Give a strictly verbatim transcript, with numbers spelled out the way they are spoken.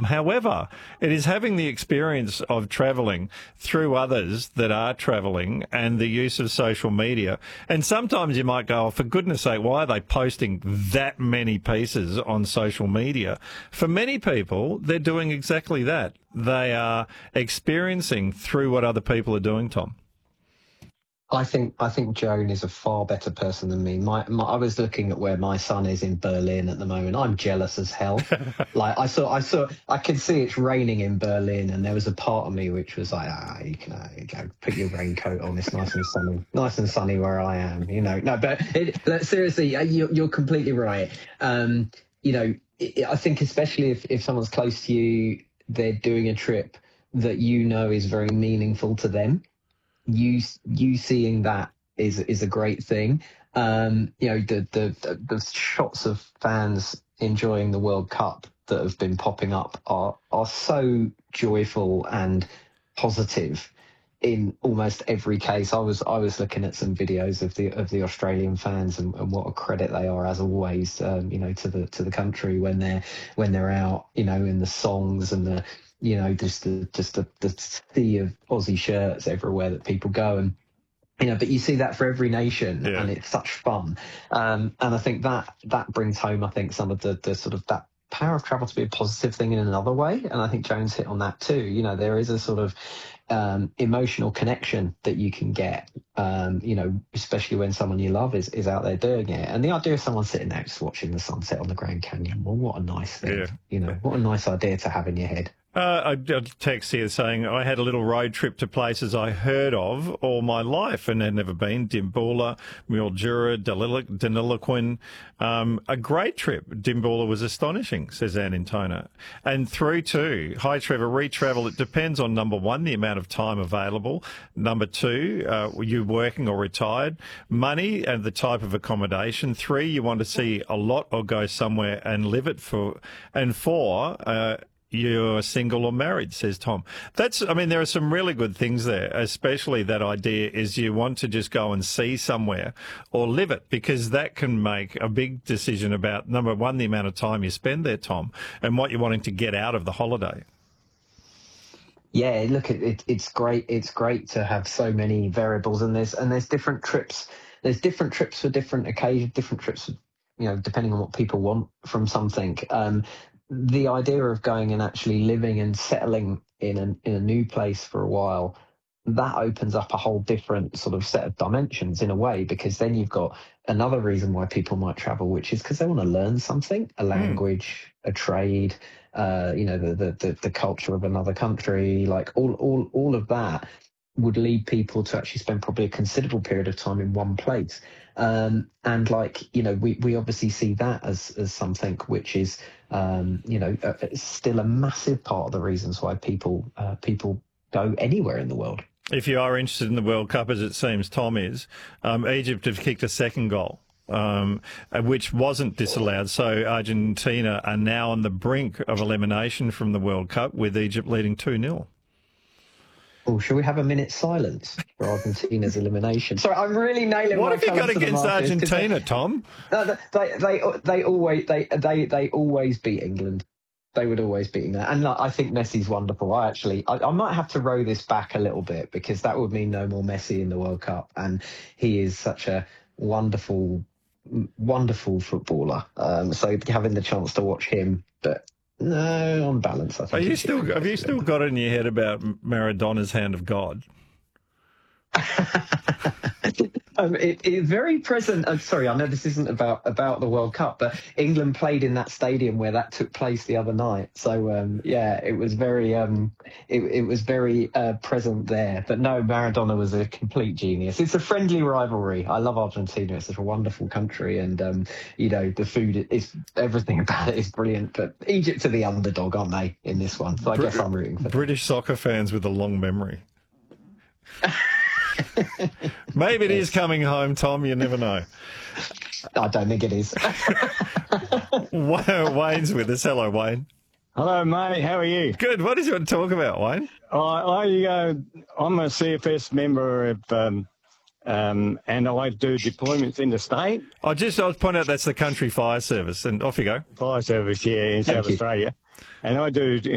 However, it is having the experience of travelling through others that are travelling and the use of social media. And sometimes you might go, oh, for goodness sake, why are they posting that many pieces on social media? For many people, they're doing exactly that. They are experiencing through what other people are doing, Tom. I think I think Joan is a far better person than me. My, my I was looking at where my son is in Berlin at the moment. I'm jealous as hell. Like I saw, I saw, I could see it's raining in Berlin, and there was a part of me which was like, ah, you can uh, go put your raincoat on. It's nice and sunny, nice and sunny where I am. You know, no, but it, like, seriously, you're, you're completely right. Um, you know, it, I think especially if if someone's close to you, they're doing a trip that you know is very meaningful to them. You you seeing that is is a great thing. Um, you know, the, the the shots of fans enjoying the World Cup that have been popping up are are so joyful and positive in almost every case. I was I was looking at some videos of the of the Australian fans and, and what a credit they are, as always. Um, you know, to the to the country when they're when they're out. You know, in the songs and the. You know, just the just the, the sea of Aussie shirts everywhere that people go, and you know, but you see that for every nation, yeah. And it's such fun. Um, and I think that that brings home, I think, some of the the sort of that power of travel to be a positive thing in another way. And I think Joan's hit on that too. You know, there is a sort of um, emotional connection that you can get. Um, you know, especially when someone you love is is out there doing it. And the idea of someone sitting there just watching the sunset on the Grand Canyon, well, what a nice thing. Yeah. You know, what a nice idea to have in your head. Uh, I got a text here saying I had a little road trip to places I heard of all my life and had never been. Dimboola, Mildura, Deniliquin. Um, a great trip. Dimboola was astonishing, says Anne Intona. And through to, hi Trevor, re-travel, it depends on, number one, the amount of time available. Number two, uh, you working or retired. Money and the type of accommodation. Three, you want to see a lot or go somewhere and live it for. And four, uh, you're single or married, says Tom. That's, I mean, there are some really good things there, especially that idea is you want to just go and see somewhere or live it, because that can make a big decision about, number one, the amount of time you spend there, Tom, and what you're wanting to get out of the holiday. Yeah, look, it, it, it's great. It's great to have so many variables, and there's and there's different trips. There's different trips for different occasions, different trips, you know, depending on what people want from something. Um, the idea of going and actually living and settling in a, in a new place for a while, that opens up a whole different sort of set of dimensions in a way, because then you've got another reason why people might travel, which is because they want to learn something, a language, mm. a trade, uh, you know, the, the, the, the culture of another country, like all, all, all of that would lead people to actually spend probably a considerable period of time in one place. Um, and like, you know, we, we obviously see that as, as something which is, um, you know, uh, still a massive part of the reasons why people, uh, people go anywhere in the world. If you are interested in the World Cup, as it seems Tom is, um, Egypt have kicked a second goal, um, which wasn't disallowed. So Argentina are now on the brink of elimination from the World Cup, with Egypt leading two nil. Oh, shall we have a minute's silence for Argentina's elimination? Sorry, I'm really nailing. What my have you got against Argentina, they, Tom? No, they, they, they always, they, they, they always beat England. They would always beat England, and I think Messi's wonderful. I actually, I, I might have to row this back a little bit, because that would mean no more Messi in the World Cup, and he is such a wonderful, wonderful footballer. Um, so having the chance to watch him, but. No, on balance, I think. Are you still, have you still got it in your head about Maradona's hand of God? um, it, it very present. Uh, sorry, I know this isn't about about the World Cup, but England played in that stadium where that took place the other night. So um, yeah, it was very um, it, it was very uh, present there. But no, Maradona was a complete genius. It's a friendly rivalry. I love Argentina. It's such a wonderful country, and um, you know, the food is, everything about it is brilliant. But Egypt are the underdog, aren't they, in this one? So I Br- guess I'm rooting for them. British soccer fans with a long memory. Maybe it yes. is coming home, Tom. You never know. I don't think it is. Wayne's with us. Hello, Wayne. Hello, mate. How are you? Good. What did you want to talk about, Wayne? I, I, uh, I'm a C F S member of, um, um, and I do deployments in the state. I just I'll point out that's the Country Fire Service, and off you go. Fire Service, yeah, in South Australia, and I do.